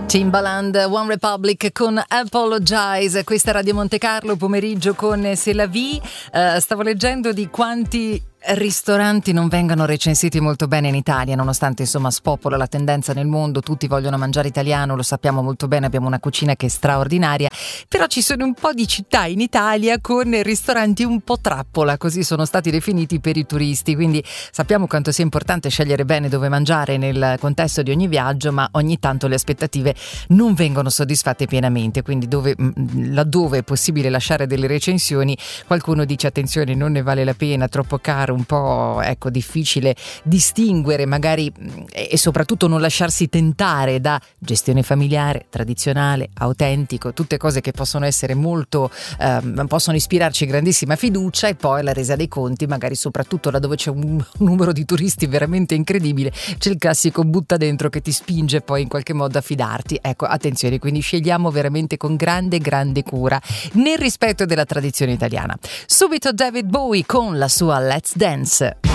Timbaland, One Republic con Apologize. Questa è Radio Monte Carlo, pomeriggio con C'est la vie. Stavo leggendo di quanti ristoranti non vengano recensiti molto bene in Italia, nonostante insomma spopola la tendenza nel mondo, tutti vogliono mangiare italiano, lo sappiamo molto bene, abbiamo una cucina che è straordinaria, però ci sono un po' di città in Italia con ristoranti un po' trappola, così sono stati definiti per i turisti, quindi sappiamo quanto sia importante scegliere bene dove mangiare nel contesto di ogni viaggio, ma ogni tanto le aspettative non vengono soddisfatte pienamente, quindi laddove è possibile lasciare delle recensioni, qualcuno dice attenzione, non ne vale la pena, troppo caro, un po' difficile distinguere magari e soprattutto non lasciarsi tentare da gestione familiare, tradizionale, autentico, tutte cose che possono essere molto possono ispirarci grandissima fiducia, e poi la resa dei conti, magari soprattutto laddove c'è un numero di turisti veramente incredibile, c'è il classico butta dentro che ti spinge poi in qualche modo a fidarti. Ecco, attenzione, quindi scegliamo veramente con grande cura nel rispetto della tradizione italiana. Subito David Bowie con la sua Let's Dance.